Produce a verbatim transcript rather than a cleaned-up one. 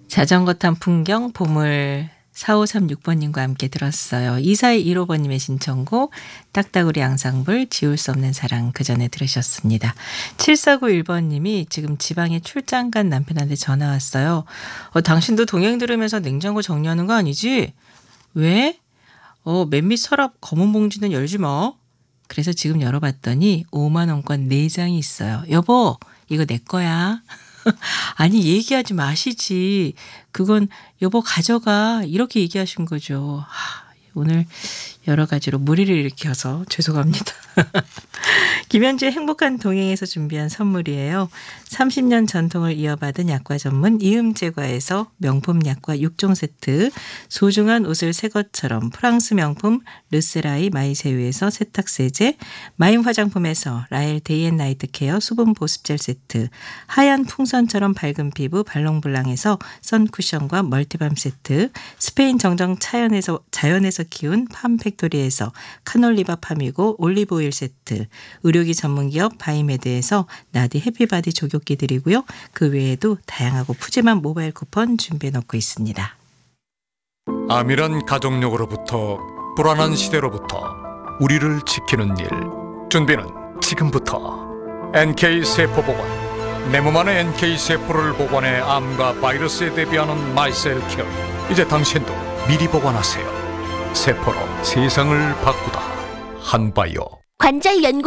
자전거 탄 풍경 보물 사오삼육 번님과 함께 들었어요. 이사이일오 번님의 신청곡 딱따구리 앙상블 지울 수 없는 사랑 그 전에 들으셨습니다. 칠사구일 번님이 지금 지방에 출장 간 남편한테 전화 왔어요. 어, 당신도 동행 들으면서 냉장고 정리하는 거 아니지? 왜? 어, 맨밑 서랍 검은 봉지는 열지 마. 그래서 지금 열어봤더니 오만 원권 네 장이 있어요. 여보, 이거 내 거야. 아니 얘기하지 마시지. 그건 여보 가져가. 이렇게 얘기하신 거죠. 하, 오늘 여러 가지로 무리를 일으켜서 죄송합니다. 김현주의 행복한 동행에서 준비한 선물이에요. 삼십 년 전통을 이어받은 약과 전문 이음제과에서 명품 약과 육 종 세트, 소중한 옷을 새 것처럼 프랑스 명품 르세라이 마이세유에서 세탁세제, 마임 화장품에서 라엘 데이앤나이트 케어 수분 보습젤 세트, 하얀 풍선처럼 밝은 피부 발롱블랑에서 선쿠션과 멀티밤 세트, 스페인 정정 자연에서, 자연에서 키운 팜팩토리에서 카놀리바 팜이고 올리브오일 세트, 의료기 전문기업 바이메드에서 나디 해피바디 조교기 드리고요. 그 외에도 다양하고 푸짐한 모바일 쿠폰 준비해 놓고 있습니다. 암이란 가족력으로부터 불안한 시대로부터 우리를 지키는 일, 준비는 지금부터. 엔케이 세포보관, 내 몸 안에 엔케이 세포를 보관해 암과 바이러스에 대비하는 마이셀 케어. 이제 당신도 미리 보관하세요. 세포로 세상을 바꾸다 한바이오. 관절 연골